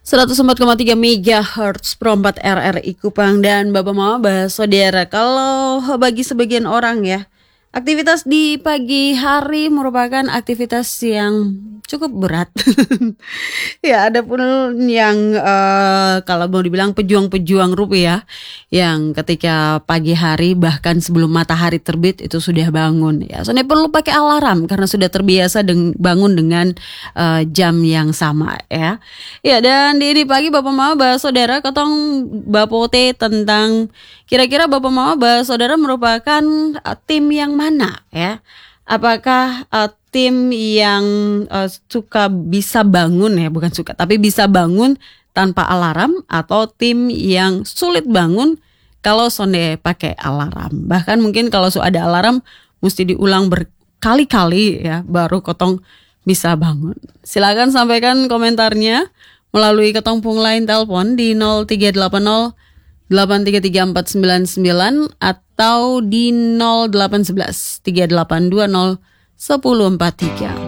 104,3 MHz Pro 4 RRI Kupang. Dan Bapak Mama, Saudara, kalau bagi sebagian orang ya, aktivitas di pagi hari merupakan aktivitas yang cukup berat. Ya, ada pun yang kalau mau dibilang pejuang-pejuang rupiah yang ketika pagi hari bahkan sebelum matahari terbit itu sudah bangun. Ya, soalnya perlu pakai alarm karena sudah terbiasa bangun dengan jam yang sama ya. Ya, dan di ini pagi Bapak Mama Saudara ketong bapote tentang kira-kira Bapak Mama Saudara merupakan tim yang mana ya? Apakah tim yang suka bisa bangun ya, bukan suka tapi bisa bangun tanpa alarm, atau tim yang sulit bangun kalau sonde pakai alarm? Bahkan mungkin kalau ada alarm mesti diulang berkali-kali ya baru kotong bisa bangun. Silakan sampaikan komentarnya melalui ketong pung line telepon di 0380 833 499 atau di 0811 3820 1043.